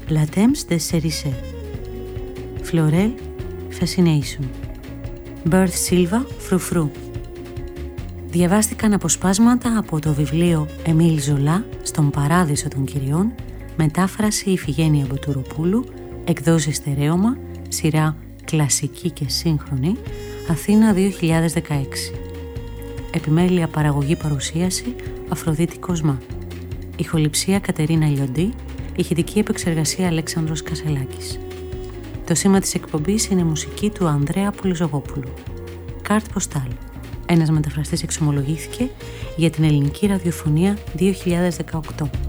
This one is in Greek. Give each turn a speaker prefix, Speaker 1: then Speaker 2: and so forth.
Speaker 1: La Temps de Cerise, Florel, Fascination, Birth Silva, Φρουφρού. Διαβάστηκαν αποσπάσματα από το βιβλίο Εμίλ Ζολά, «Στον παράδεισο των κυριών», μετάφραση Ιφηγένεια Μποτουροπούλου, εκδόσεις Στερέωμα, σειρά Κλασική και Σύγχρονη, Αθήνα 2016. Επιμέλεια παραγωγή παρουσίαση Αφροδίτη Κοσμά. Ηχοληψία Κατερίνα Λιοντή, ηχητική επεξεργασία Αλέξανδρος Κασελάκης. Το σήμα της εκπομπής είναι μουσική του Ανδρέα Πολυζογόπουλου. Κάρτ Ποστάλ. Ένας μεταφραστής εξομολογήθηκε για την ελληνική ραδιοφωνία 2018.